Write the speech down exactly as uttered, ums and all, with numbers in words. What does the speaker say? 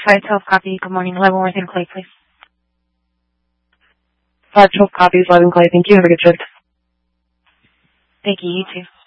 five twelve copy. Good morning. eleven Worthing Clay, please. five twelve copies, eleven Clay. Thank you. Have a good shift. Thank you. You too.